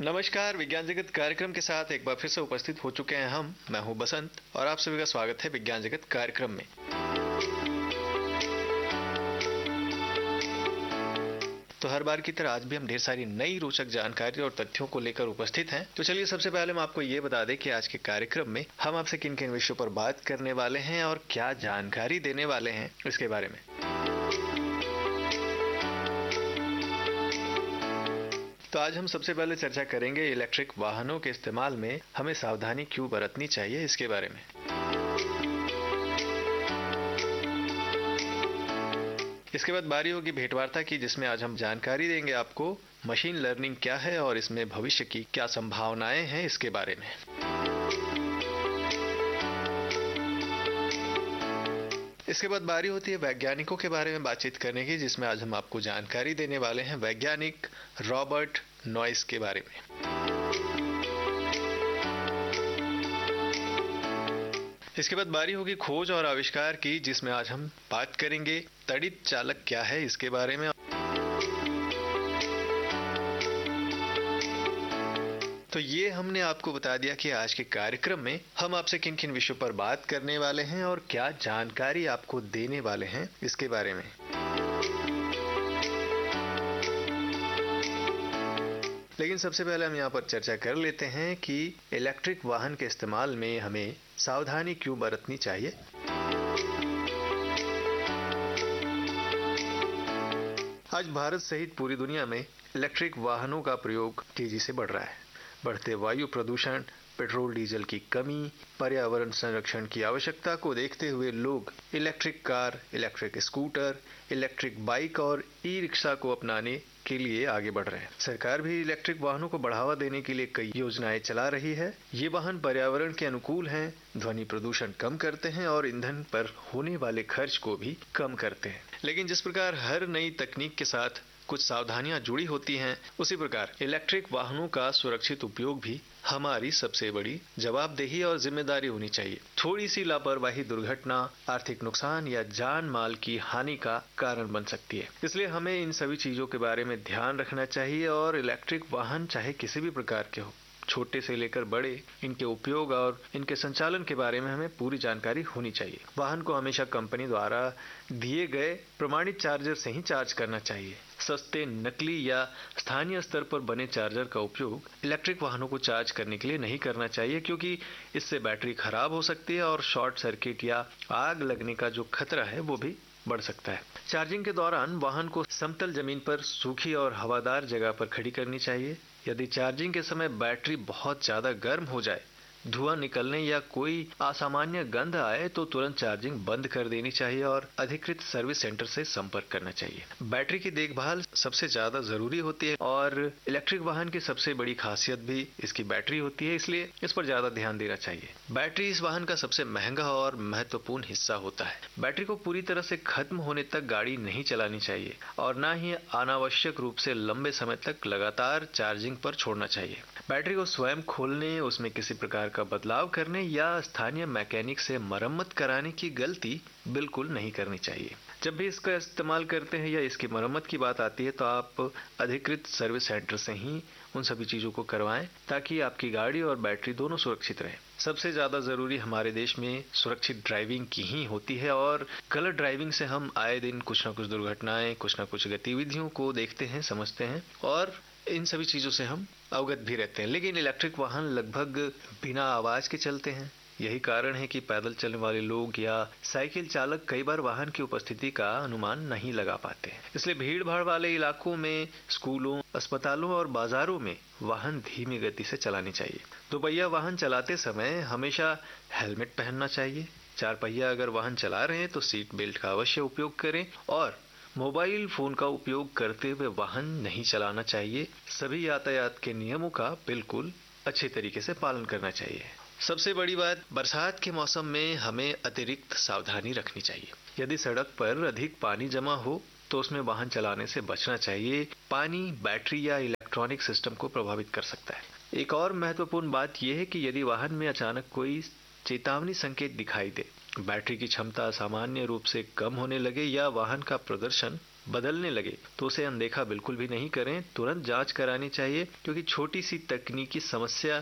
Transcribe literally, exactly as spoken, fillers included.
नमस्कार, विज्ञान जगत कार्यक्रम के साथ एक बार फिर से उपस्थित हो चुके हैं हम। मैं हूं बसंत और आप सभी का स्वागत है विज्ञान जगत कार्यक्रम में। तो हर बार की तरह आज भी हम ढेर सारी नई रोचक जानकारी और तथ्यों को लेकर उपस्थित हैं। तो चलिए सबसे पहले हम आपको ये बता दें कि आज के कार्यक्रम में हम आपसे किन किन विषयों पर बात करने वाले हैं और क्या जानकारी देने वाले हैं इसके बारे में। तो आज हम सबसे पहले चर्चा करेंगे इलेक्ट्रिक वाहनों के इस्तेमाल में हमें सावधानी क्यों बरतनी चाहिए इसके बारे में। इसके बाद बारी होगी भेंटवार्ता की, जिसमें आज हम जानकारी देंगे आपको मशीन लर्निंग क्या है और इसमें भविष्य की क्या संभावनाएं हैं इसके बारे में। इसके बाद बारी होती है वैज्ञानिकों के बारे में बातचीत करने की, जिसमें आज हम आपको जानकारी देने वाले हैं वैज्ञानिक रॉबर्ट नॉइस के बारे में। इसके बाद बारी होगी खोज और आविष्कार की, जिसमें आज हम बात करेंगे तड़ित चालक क्या है इसके बारे में। तो ये हमने आपको बता दिया कि आज के कार्यक्रम में हम आपसे किन किन विषयों पर बात करने वाले हैं और क्या जानकारी आपको देने वाले हैं इसके बारे में। लेकिन सबसे पहले हम यहाँ पर चर्चा कर लेते हैं कि इलेक्ट्रिक वाहन के इस्तेमाल में हमें सावधानी क्यों बरतनी चाहिए। आज भारत सहित पूरी दुनिया में इलेक्ट्रिक वाहनों का प्रयोग तेजी से बढ़ रहा है। बढ़ते वायु प्रदूषण, पेट्रोल डीजल की कमी, पर्यावरण संरक्षण की आवश्यकता को देखते हुए लोग electric car, electric scooter, electric bike और ई रिक्शा को अपनाने के लिए आगे बढ़ रहे हैं। सरकार भी इलेक्ट्रिक वाहनों को बढ़ावा देने के लिए कई योजनाएं चला रही है। ये वाहन पर्यावरण के अनुकूल हैं, ध्वनि प्रदूषण कम करते हैं और ईंधन पर होने वाले खर्च को भी कम करते हैं। लेकिन जिस प्रकार हर नई तकनीक के साथ कुछ सावधानियां जुड़ी होती हैं, उसी प्रकार इलेक्ट्रिक वाहनों का सुरक्षित उपयोग भी हमारी सबसे बड़ी जवाबदेही और जिम्मेदारी होनी चाहिए। थोड़ी सी लापरवाही दुर्घटना, आर्थिक नुकसान या जान माल की हानि का कारण बन सकती है। इसलिए हमें इन सभी चीजों के बारे में ध्यान रखना चाहिए और इलेक्ट्रिक वाहन चाहे किसी भी प्रकार के हो, छोटे से लेकर बड़े, इनके उपयोग और इनके संचालन के बारे में हमें पूरी जानकारी होनी चाहिए। वाहन को हमेशा कंपनी द्वारा दिए गए प्रमाणित चार्जर से ही चार्ज करना चाहिए। सस्ते, नकली या स्थानीय स्तर पर बने चार्जर का उपयोग इलेक्ट्रिक वाहनों को चार्ज करने के लिए नहीं करना चाहिए, क्योंकि इससे बैटरी खराब हो सकती है और शॉर्ट सर्किट या आग लगने का जो खतरा है वो भी बढ़ सकता है। चार्जिंग के दौरान वाहन को समतल जमीन पर सूखी और हवादार जगह पर खड़ी करनी चाहिए। यदि चार्जिंग के समय बैटरी बहुत ज्यादा गर्म हो जाए, धुआं निकलने या कोई असामान्य गंध आए तो तुरंत चार्जिंग बंद कर देनी चाहिए और अधिकृत सर्विस सेंटर से संपर्क करना चाहिए। बैटरी की देखभाल सबसे ज्यादा जरूरी होती है और इलेक्ट्रिक वाहन की सबसे बड़ी खासियत भी इसकी बैटरी होती है, इसलिए इस पर ज्यादा ध्यान देना चाहिए। बैटरी इस वाहन का सबसे महंगा और महत्वपूर्ण हिस्सा होता है। बैटरी को पूरी तरह से खत्म होने तक गाड़ी नहीं चलानी चाहिए और न ही अनावश्यक रूप से लंबे समय तक लगातार चार्जिंग पर छोड़ना चाहिए। बैटरी को स्वयं खोलने, उसमें किसी प्रकार का बदलाव करने या स्थानीय मैकेनिक से मरम्मत कराने की गलती बिल्कुल नहीं करनी चाहिए। जब भी इसका इस्तेमाल करते हैं या इसकी मरम्मत की बात आती है तो आप अधिकृत सर्विस सेंटर से ही उन सभी चीजों को करवाएं, ताकि आपकी गाड़ी और बैटरी दोनों सुरक्षित रहें। सबसे ज्यादा जरूरी हमारे देश में सुरक्षित ड्राइविंग की ही होती है और गलत ड्राइविंग से हम आए दिन कुछ न कुछ दुर्घटनाएं, कुछ न कुछ गतिविधियों को देखते हैं, समझते हैं और इन सभी चीजों से हम अवगत भी रहते हैं। लेकिन इलेक्ट्रिक वाहन लगभग बिना आवाज के चलते हैं। यही कारण है कि पैदल चलने वाले लोग या साइकिल चालक कई बार वाहन की उपस्थिति का अनुमान नहीं लगा पाते हैं। इसलिए भीड़ भाड़ वाले इलाकों में, स्कूलों, अस्पतालों और बाजारों में वाहन धीमी गति से चलाने चाहिए। दोपहिया वाहन चलाते समय हमेशा हेलमेट पहनना चाहिए। चार पहिया अगर वाहन चला रहे हैं तो सीट बेल्ट का अवश्य उपयोग करें और मोबाइल फोन का उपयोग करते हुए वाहन नहीं चलाना चाहिए। सभी यातायात के नियमों का बिल्कुल अच्छे तरीके से पालन करना चाहिए। सबसे बड़ी बात, बरसात के मौसम में हमें अतिरिक्त सावधानी रखनी चाहिए। यदि सड़क पर अधिक पानी जमा हो तो उसमें वाहन चलाने से बचना चाहिए। पानी बैटरी या इलेक्ट्रॉनिक सिस्टम को प्रभावित कर सकता है। एक और महत्वपूर्ण बात यह है कि यदि वाहन में अचानक कोई चेतावनी संकेत दिखाई दे, बैटरी की क्षमता सामान्य रूप से कम होने लगे या वाहन का प्रदर्शन बदलने लगे तो उसे अनदेखा बिल्कुल भी नहीं करें, तुरंत जांच करानी चाहिए क्योंकि छोटी सी तकनीकी समस्या